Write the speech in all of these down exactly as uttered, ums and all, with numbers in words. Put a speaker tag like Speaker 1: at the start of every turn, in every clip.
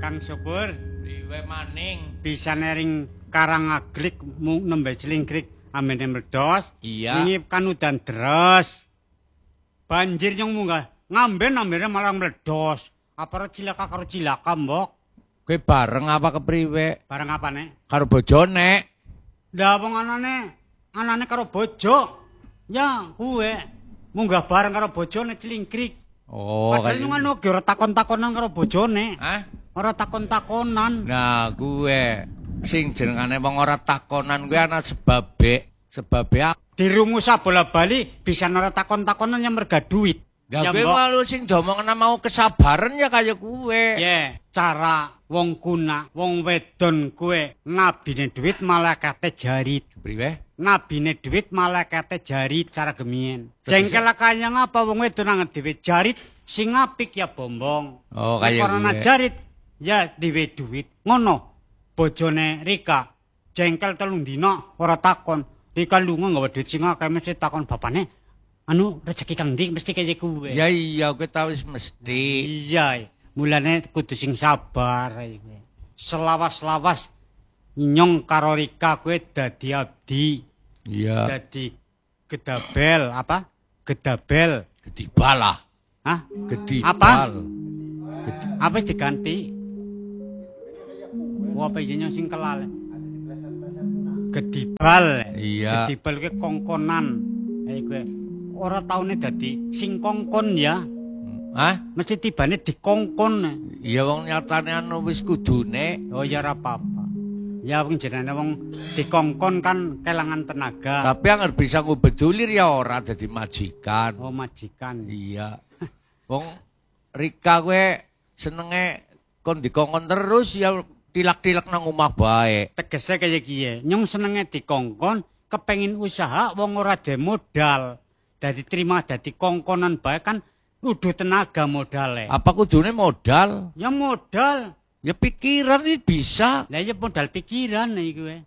Speaker 1: Kang Syukur,
Speaker 2: priwe maning?
Speaker 1: Bisa nering Karangaglik mung nembe Cilingkrik amene meledos.
Speaker 2: Iya.
Speaker 1: Ini kan udan deres. Banjir yang munggah ngamben ambene malah meledos. Apa cilaka karo cilaka, Mbok?
Speaker 2: Kowe bareng apa kepriwe?
Speaker 1: Bareng apane?
Speaker 2: Karo bojone.
Speaker 1: Lah wong anane, anane karo bojo. Ya, kuwe munggah bareng karo bojone Cilingkrik.
Speaker 2: Oh,
Speaker 1: padahal ngono ge ora takon-takonan karo bojone.
Speaker 2: Hah?
Speaker 1: Ora takon-takonan.
Speaker 2: Nah, kuwe sing jenengane wong ora takonan kuwi ana sebabe. Sebabe
Speaker 1: dirungus bola-bali bisa ora takon-takonan yang merga duit.
Speaker 2: Ya kowe malu sing domongna mau kesabaran ya kaya kuwe.
Speaker 1: Ya, cara wong kuna, wong wedon kuwe nabine duit malaikate jarit.
Speaker 2: Priwe?
Speaker 1: Nabine duit malaikate jarit cara gemien. Jengkel kaya ngapa wong wedon nang dhewe jarit sing apik ya bombong.
Speaker 2: Oh, kaya
Speaker 1: karena jarit ya dhewe duit. Ngono. Bojone Rika jengkel telung dina ora takon. Rika lunga nggawa duit sing akeh mesti takon bapane. Anu rezeki Kang Dik mesti kaya kuwe.
Speaker 2: Ya iya kowe tau wis mesti.
Speaker 1: Iya. Mulane kudu sing sabar kowe. Selawas-lawas nyong karo Rika kowe dadi abdi.
Speaker 2: Iya.
Speaker 1: Dadi gedabel apa? Gedabel.
Speaker 2: Gedibal lah.
Speaker 1: Hah?
Speaker 2: Gedibal.
Speaker 1: Apa? Apa diganti? Wah, apa nyong sing kelal. Gedibal.
Speaker 2: Iya.
Speaker 1: Gedibal kuwi kongkonan. Eh kowe ora taune dadi sing kongkon ya.
Speaker 2: Hah?
Speaker 1: Mesti tibane dikongkon.
Speaker 2: Iya wong nyatane anu wis kudune.
Speaker 1: Oh ya ora apa-apa. Ya wong jenenge wong dikongkon kan kelangan tenaga.
Speaker 2: Tapi anger bisa ngubedulir ya ora dadi majikan.
Speaker 1: Oh majikan.
Speaker 2: Iya. Wong Rika kowe senenge kon dikongkon terus ya tilak-tilak nang omah bae.
Speaker 1: Tegese kaya kiye. Nyong senenge dikongkon, kepengin usaha wong ora de modal. Dadi terima dadi kongkonan bae kan kudu tenaga modale.
Speaker 2: Apa kudune modal?
Speaker 1: Ya modal.
Speaker 2: Ya pikiran ini bisa.
Speaker 1: Lah ya modal pikiran iki kowe.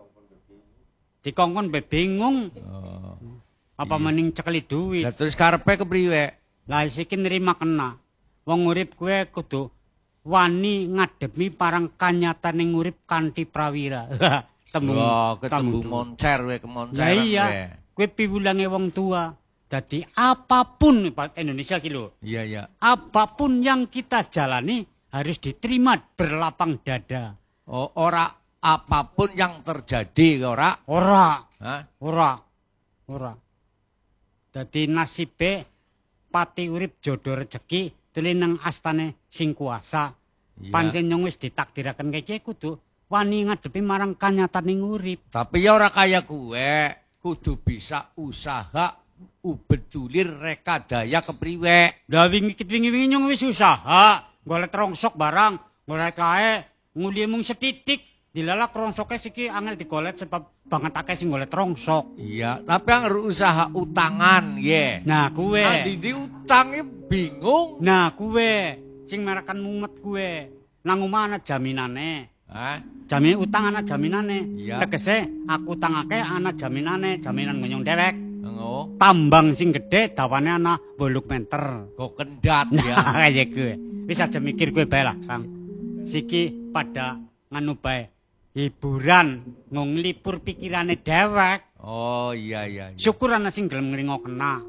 Speaker 1: Dikongkon be bingung.
Speaker 2: Oh.
Speaker 1: Apa iya. Mending cekeli duit.
Speaker 2: Lah terus karepe kepriwe? Lah
Speaker 1: iki nerima kena. Wong urip kowe kudu wani ngademi parang kanyataning urip kanthi prawira. Tembung
Speaker 2: oh, ketemu moncer kowe kemonceran.
Speaker 1: Lah iya. Kowe piwulange wong tua. Jadi apapun Indonesia ki lho.
Speaker 2: Iya, iya.
Speaker 1: Apapun yang kita jalani harus diterima berlapang dada.
Speaker 2: Oh, ora apapun yang terjadi ora?
Speaker 1: Ora.
Speaker 2: Hah?
Speaker 1: Ora. Ora. Dadi nasibe pati urip jodoh rezeki tuli nang astane sing kuasa. Iya. Pancen nyong wis ditakdiraken kaya kudu wani ngadepi marang kanyataning urip.
Speaker 2: Tapi ya ora kaya kuwe, kudu bisa usaha ubedulir reka daya kepriwe.
Speaker 1: Lah wingi wingi nyong wis usaha, golek rongsok barang, golek kae nguli mung setitik, dilalak rongsoke siki angel digolek sebab banget akeh sing golek rongsok.
Speaker 2: Iya, tapi anger usaha utangan, ye.
Speaker 1: Nah, kuwe.
Speaker 2: Ah, di utangnya bingung.
Speaker 1: Nah, kuwe sing merakan mumet kuwe. Nang omah ana jaminane.
Speaker 2: Hah?
Speaker 1: Jamin utang ana jaminane.
Speaker 2: Iya.
Speaker 1: Tegese aku utangake ana jaminane, jaminan ngonyong dewek.
Speaker 2: Oh.
Speaker 1: Tambang sing gede dawane ana wolung meter.
Speaker 2: Kok kendat ya.
Speaker 1: Kaya gue. Wis aja mikir gue bae lah, Kang. Siki pada nganu bae. Hiburan nglipur pikirane dewek.
Speaker 2: Oh iya iya. iya.
Speaker 1: Syukur ana sing gelem ngringo kena.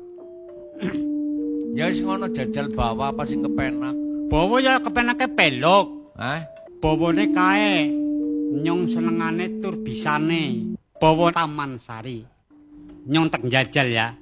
Speaker 2: Ya wis ngono jajal bawa apa sing kepenak.
Speaker 1: Bawa ya kepenake pelok.
Speaker 2: Hah?
Speaker 1: Bawane kae. Nyong senengane tur bisane. Bawa Taman Sari. Nyong tek njajal ya.